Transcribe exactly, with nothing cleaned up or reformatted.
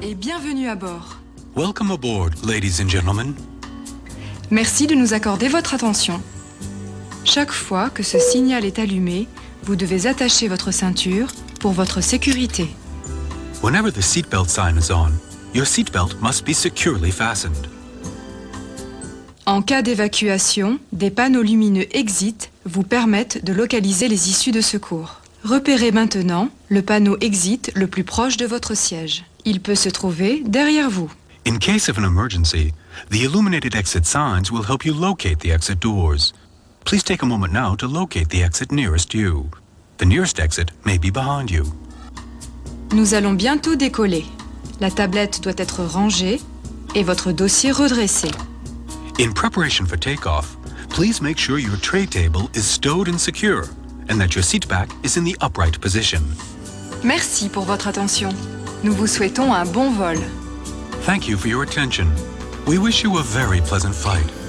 et bienvenue à bord. Welcome aboard, ladies and gentlemen. Merci de nous accorder votre attention. Chaque fois que ce signal est allumé, vous devez attacher votre ceinture pour votre sécurité. Whenever the seatbelt sign is on, your seatbelt must be securely fastened. En cas d'évacuation, des panneaux lumineux exit vous permettent de localiser les issues de secours. Repérez maintenant le panneau exit le plus proche de votre siège. Il peut se trouver derrière vous. In case of an emergency, the illuminated exit signs will help you locate the exit doors. Please take a moment now to locate the exit nearest you. The nearest exit may be behind you. Nous allons bientôt décoller. La tablette doit être rangée et votre dossier redressé. In preparation for takeoff, please make sure your tray table is stowed and secure and that your seat back is in the upright position. Merci pour votre attention. Nous vous souhaitons un bon vol. Thank you for your attention. We wish you a very pleasant flight.